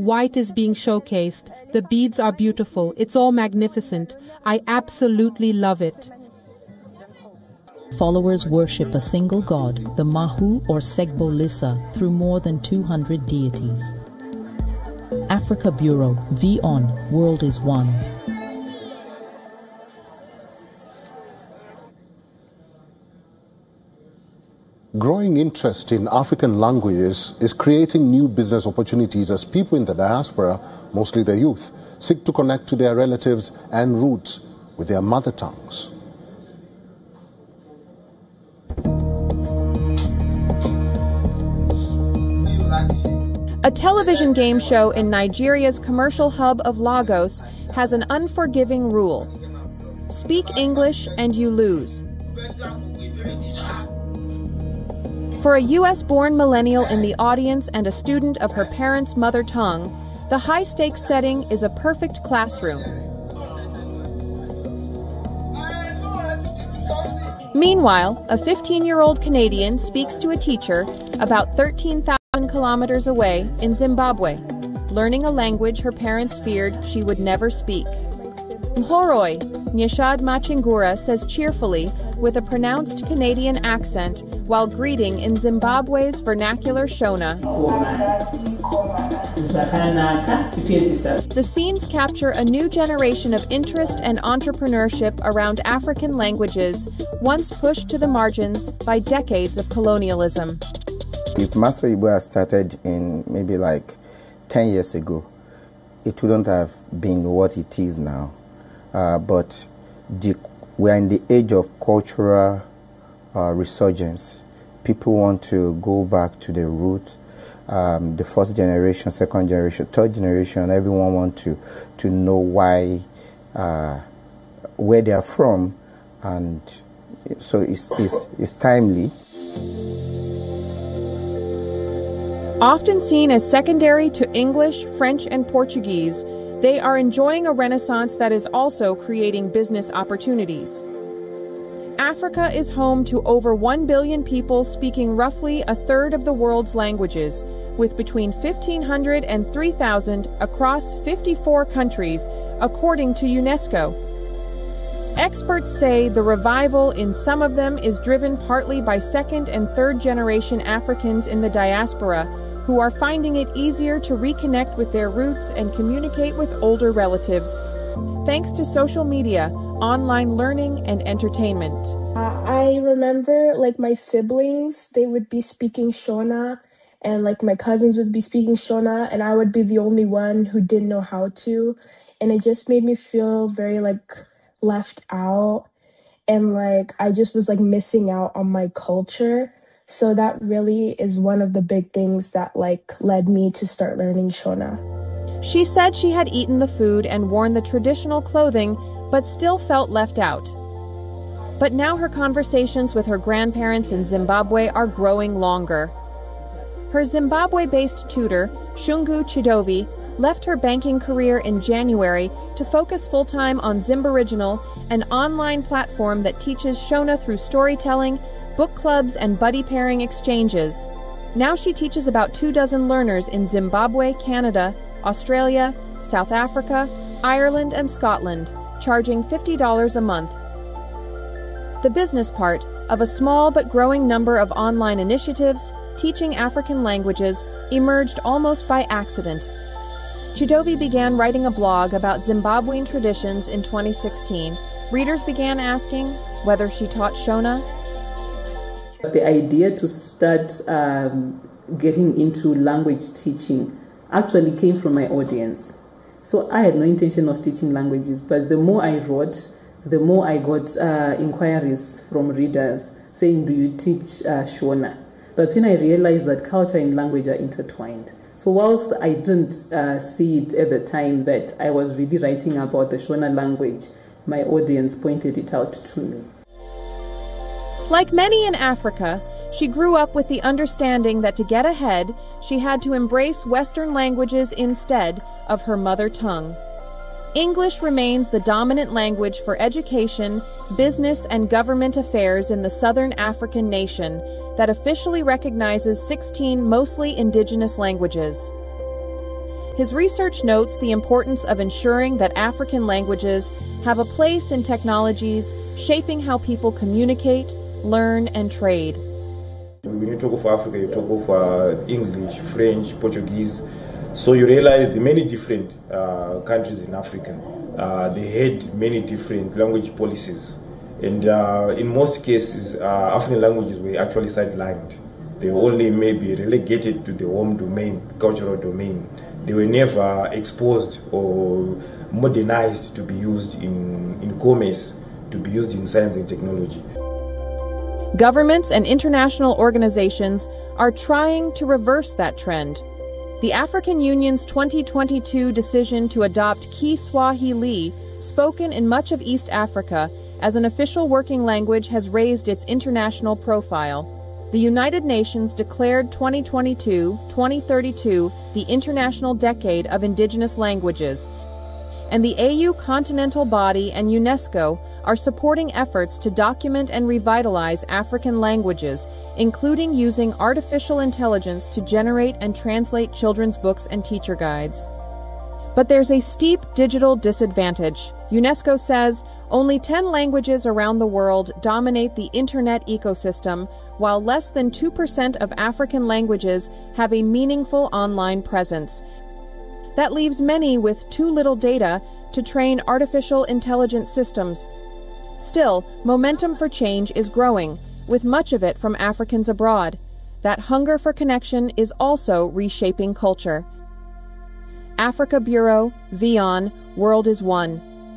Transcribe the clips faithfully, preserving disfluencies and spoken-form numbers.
White is being showcased. The beads are beautiful. It's all magnificent. I absolutely love it. Followers worship a single god, the Mahu or Segbolisa, through more than two hundred deities. Africa Bureau, V O N, World is One. Growing interest in African languages is creating new business opportunities as people in the diaspora, mostly the youth, seek to connect to their relatives and roots with their mother tongues. A television game show in Nigeria's commercial hub of Lagos has an unforgiving rule. Speak English and you lose. For a U S-born millennial in the audience and a student of her parents' mother tongue, the high-stakes setting is a perfect classroom. Meanwhile, a fifteen-year-old Canadian speaks to a teacher about thirteen thousand kilometers away in Zimbabwe, learning a language her parents feared she would never speak. Mhoroi, Nyashad Machingura says cheerfully, with a pronounced Canadian accent, while greeting in Zimbabwe's vernacular Shona. The scenes capture a new generation of interest and entrepreneurship around African languages, once pushed to the margins by decades of colonialism. If Master Igbo started in maybe like ten years ago, it wouldn't have been what it is now. Uh, but the, we're in the age of cultural uh, resurgence. People want to go back to the roots. Um, the first generation, second generation, third generation, everyone wants to, to know why, uh, where they are from, and so it's, it's, it's timely. Often seen as secondary to English, French, and Portuguese, they are enjoying a renaissance that is also creating business opportunities. Africa is home to over one billion people speaking roughly a third of the world's languages, with between fifteen hundred and three thousand across fifty-four countries, according to UNESCO. Experts say the revival in some of them is driven partly by second and third generation Africans in the diaspora, who are finding it easier to reconnect with their roots and communicate with older relatives, thanks to social media, online learning, and entertainment. Uh, I remember, like, my siblings, they would be speaking Shona, and, like, my cousins would be speaking Shona, and I would be the only one who didn't know how to, and it just made me feel very, like, left out, and, like, I just was, like, missing out on my culture. So that really is one of the big things that, like, led me to start learning Shona. She said she had eaten the food and worn the traditional clothing, but still felt left out. But now her conversations with her grandparents in Zimbabwe are growing longer. Her Zimbabwe-based tutor, Shungu Chidovi, left her banking career in January to focus full-time on Zimboriginal, an online platform that teaches Shona through storytelling, book clubs, and buddy pairing exchanges. Now she teaches about two dozen learners in Zimbabwe, Canada, Australia, South Africa, Ireland, and Scotland, charging fifty dollars a month. The business part of a small but growing number of online initiatives teaching African languages emerged almost by accident. Chidovi began writing a blog about Zimbabwean traditions in twenty sixteen. Readers began asking whether she taught Shona. The idea to start um, getting into language teaching actually came from my audience. So I had no intention of teaching languages, but the more I wrote, the more I got uh, inquiries from readers saying, do you teach uh, Shona? That's when I realized that culture and language are intertwined. So whilst I didn't uh, see it at the time that I was really writing about the Shona language, my audience pointed it out to me. Like many in Africa, she grew up with the understanding that to get ahead, she had to embrace Western languages instead of her mother tongue. English remains the dominant language for education, business, and government affairs in the Southern African nation that officially recognizes sixteen mostly indigenous languages. His research notes the importance of ensuring that African languages have a place in technologies shaping how people communicate, learn, and trade. When you talk of Africa, you talk of uh, English, French, Portuguese. So you realize the many different uh, countries in Africa, uh, they had many different language policies. And uh, in most cases, uh, African languages were actually sidelined. They only maybe relegated to the home domain, cultural domain. They were never exposed or modernized to be used in, in commerce, to be used in science and technology. Governments and international organizations are trying to reverse that trend. The African Union's twenty twenty-two decision to adopt Kiswahili, spoken in much of East Africa, as an official working language has raised its international profile. The United Nations declared twenty twenty-two to twenty thirty-two the International Decade of Indigenous Languages, and the A U Continental Body and UNESCO are supporting efforts to document and revitalize African languages, including using artificial intelligence to generate and translate children's books and teacher guides. But there's a steep digital disadvantage. UNESCO says only ten languages around the world dominate the internet ecosystem, while less than two percent of African languages have a meaningful online presence. That leaves many with too little data to train artificial intelligence systems. Still, momentum for change is growing, with much of it from Africans abroad. That hunger for connection is also reshaping culture. Africa Bureau, VION, World is One.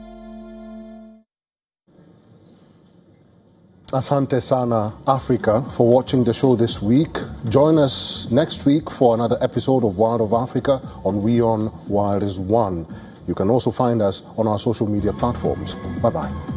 Asante Sana, Africa, for watching the show this week. Join us next week for another episode of World of Africa on WION World is One. You can also find us on our social media platforms. Bye-bye.